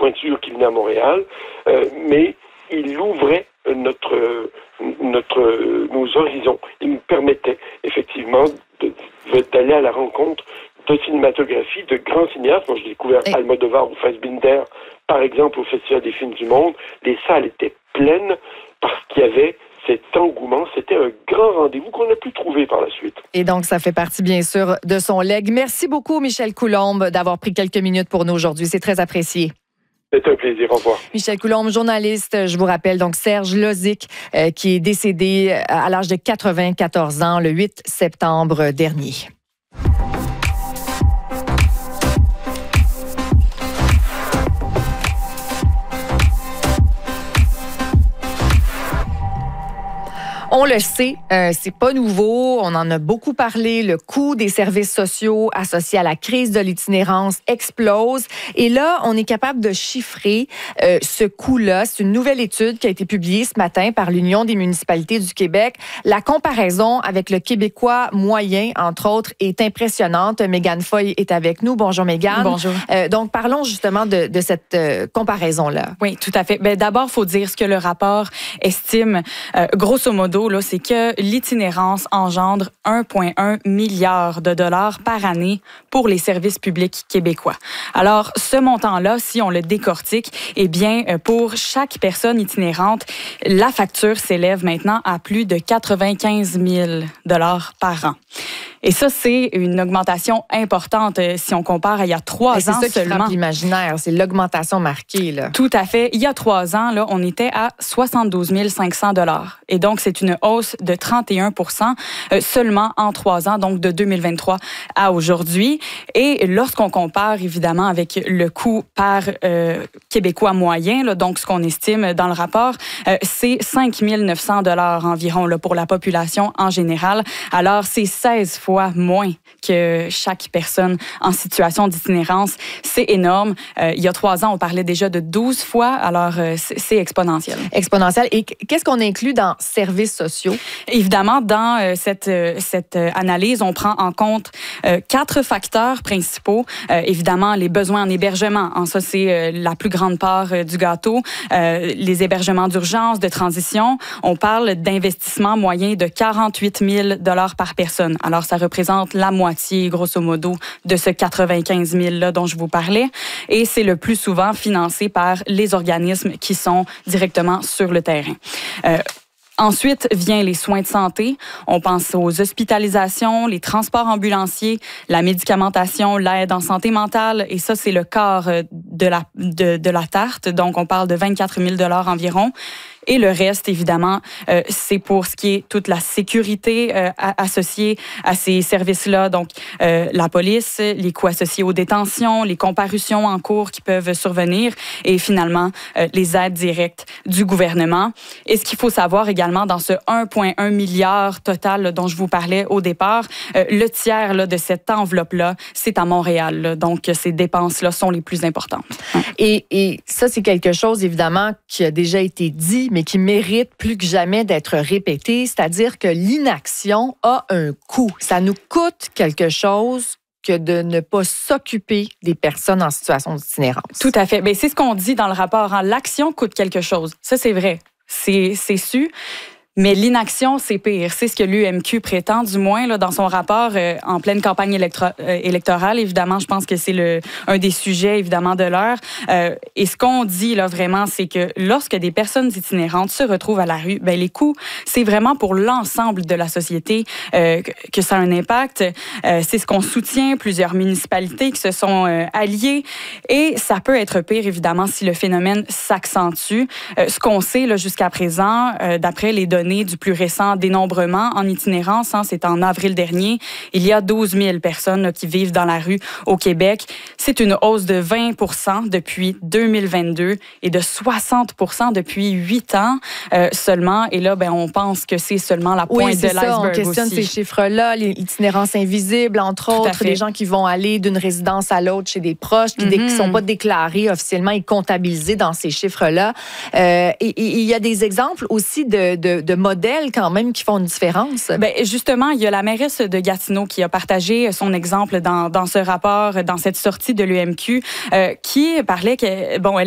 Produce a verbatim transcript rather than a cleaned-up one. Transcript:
pointures qui venaient à Montréal, euh, mais il ouvrait notre, notre, nos horizons. Il nous permettait effectivement de, d'aller à la rencontre de cinématographie, de grands cinéastes. Moi, j'ai découvert Et... Almodovar ou Fassbinder, par exemple, au Festival des films du monde. Les salles étaient pleines parce qu'il y avait cet engouement. C'était un grand rendez-vous qu'on n'a plus trouvé par la suite. Et donc, ça fait partie, bien sûr, de son legs. Merci beaucoup, Michel Coulombe, d'avoir pris quelques minutes pour nous aujourd'hui. C'est très apprécié. C'est un plaisir. Au revoir. Michel Coulombe, journaliste. Je vous rappelle donc Serge Lozic, euh, qui est décédé à l'âge de quatre-vingt-quatorze ans le huit septembre dernier. On le sait, euh, c'est pas nouveau. On en a beaucoup parlé. Le coût des services sociaux associés à la crise de l'itinérance explose. Et là, on est capable de chiffrer euh, ce coût-là. C'est une nouvelle étude qui a été publiée ce matin par l'Union des municipalités du Québec. La comparaison avec le Québécois moyen, entre autres, est impressionnante. Mégane Foy est avec nous. Bonjour, Mégane. Bonjour. Euh, donc, parlons justement de, de cette euh, comparaison-là. Oui, tout à fait. Ben, d'abord, il faut dire ce que le rapport estime, euh, grosso modo, là, c'est que l'itinérance engendre un virgule un milliard de dollars par année pour les services publics québécois. Alors, ce montant-là, si on le décortique, eh bien, pour chaque personne itinérante, la facture s'élève maintenant à plus de quatre-vingt-quinze mille dollars par an. Et ça, c'est une augmentation importante si on compare à il y a trois Et ans c'est ça seulement. Qui frappe l'imaginaire, c'est l'augmentation marquée, là. Tout à fait. Il y a trois ans, là, on était à soixante-douze mille cinq cents dollars. Et donc, c'est une hausse de trente et un pour cent euh, seulement en trois ans, donc de deux mille vingt-trois à aujourd'hui. Et lorsqu'on compare, évidemment, avec le coût par euh, Québécois moyen, là, donc ce qu'on estime dans le rapport, euh, c'est cinq mille neuf cents dollars environ là, pour la population en général. Alors, c'est seize fois moins que chaque personne en situation d'itinérance. C'est énorme. Euh, il y a trois ans, on parlait déjà de douze fois. Alors, euh, c'est, c'est exponentiel. Exponentiel. Et qu'est-ce qu'on inclut dans services sociaux? Évidemment, dans euh, cette, euh, cette euh, analyse, on prend en compte euh, quatre facteurs principaux. Euh, évidemment, les besoins en hébergement. En ça, c'est euh, la plus grande part euh, du gâteau. Euh, les hébergements d'urgence, de transition. On parle d'investissement moyen de quarante-huit mille dollars par personne. Alors, ça représente la moitié, grosso modo, de ce quatre-vingt-quinze mille-là dont je vous parlais. Et c'est le plus souvent financé par les organismes qui sont directement sur le terrain. Euh, Ensuite, vient les soins de santé. On pense aux hospitalisations, les transports ambulanciers, la médicamentation, l'aide en santé mentale. Et ça, c'est le quart de la, de, de la tarte. Donc, on parle de vingt-quatre mille dollars environ. Et le reste, évidemment, euh, c'est pour ce qui est toute la sécurité euh, associée à ces services-là. Donc, euh, la police, les coûts associés aux détentions, les comparutions en cours qui peuvent survenir et finalement, euh, les aides directes du gouvernement. Et ce qu'il faut savoir également dans ce un virgule un milliard total là, dont je vous parlais au départ, euh, le tiers là, de cette enveloppe-là, c'est à Montréal. Là. Donc, ces dépenses-là sont les plus importantes. Et, et ça, c'est quelque chose, évidemment, qui a déjà été dit, mais qui mérite plus que jamais d'être répété, c'est-à-dire que l'inaction a un coût. Ça nous coûte quelque chose que de ne pas s'occuper des personnes en situation d'itinérance. Tout à fait. Bien, c'est ce qu'on dit dans le rapport. Hein. L'action coûte quelque chose. Ça, c'est vrai. C'est, c'est su. Mais l'inaction, c'est pire. C'est ce que l'U M Q prétend, du moins, là, dans son rapport euh, en pleine campagne électro- euh, électorale. Évidemment, je pense que c'est le, un des sujets, évidemment, de l'heure. Euh, et ce qu'on dit, là, vraiment, c'est que lorsque des personnes itinérantes se retrouvent à la rue, ben, les coûts, c'est vraiment pour l'ensemble de la société euh, que, que ça a un impact. Euh, c'est ce qu'on soutient, plusieurs municipalités qui se sont euh, alliées. Et ça peut être pire, évidemment, si le phénomène s'accentue. Euh, ce qu'on sait, là, jusqu'à présent, euh, d'après les données du plus récent dénombrement en itinérance, hein, c'est en avril dernier, il y a douze mille personnes là, qui vivent dans la rue au Québec. C'est une hausse de vingt pour cent depuis deux mille vingt-deux et de soixante pour cent depuis huit ans euh, seulement. Et là, ben, on pense que c'est seulement la pointe oui, de l'iceberg ça, on questionne aussi. ces chiffres-là, l'itinérance invisible, entre Tout autres, les gens qui vont aller d'une résidence à l'autre chez des proches, qui ne mm-hmm. sont pas déclarés officiellement et comptabilisés dans ces chiffres-là. Euh, et il y a des exemples aussi de, de, de modèles quand même qui font une différence. Ben justement, il y a la mairesse de Gatineau qui a partagé son exemple dans, dans ce rapport, dans cette sortie de l'U M Q, euh, qui parlait que, bon, elle